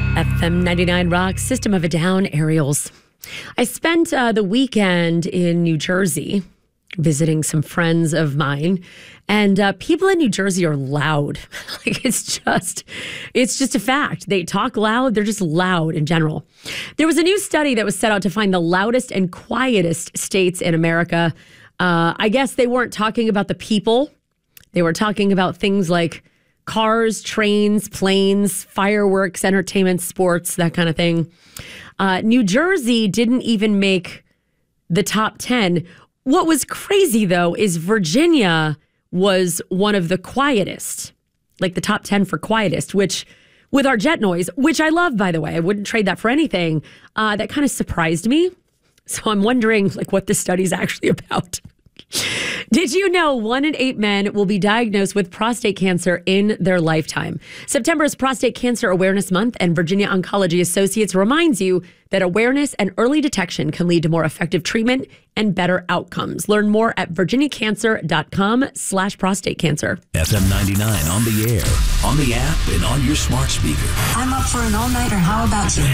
FM 99 Rock, System of a Down, Aerials. I spent the weekend in New Jersey visiting some friends of mine, and people in New Jersey are loud. Like it's just a fact. They talk loud. They're just loud in general. There was a new study that was set out to find the loudest and quietest states in America. I guess they weren't talking about the people. They were talking about things like cars, trains, planes, fireworks, entertainment, sports, that kind of thing. New Jersey didn't even make the top 10. What was crazy, though, is Virginia was one of the quietest, like the top 10 for quietest, which with our jet noise, which I love, by the way, I wouldn't trade that for anything. That kind of surprised me. So I'm wondering like what this study's actually about. Did you know 1 in 8 men will be diagnosed with prostate cancer in their lifetime? September is Prostate Cancer Awareness Month, and Virginia Oncology Associates reminds you that awareness and early detection can lead to more effective treatment and better outcomes. Learn more at virginiacancer.com/prostate cancer. FM 99 on the air, on the app, and on your smart speaker. I'm up for an all-nighter. How about you?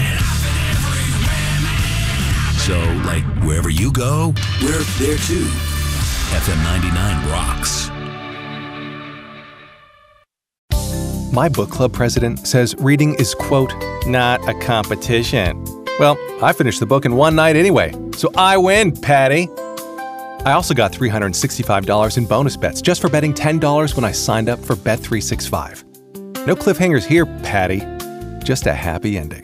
So, like, wherever you go, we're there too. FM 99 rocks. My book club president says reading is, quote, not a competition. Well, I finished the book in one night anyway, so I win, Patty. I also got $365 in bonus bets just for betting $10 when I signed up for Bet365. No cliffhangers here, Patty. Just a happy ending.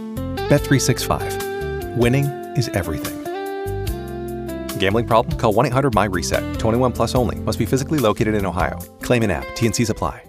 Bet365. Winning is everything. Gambling problem? Call 1-800-MY-RESET. 21 plus only. Must be physically located in Ohio. Claim in app. T&Cs apply.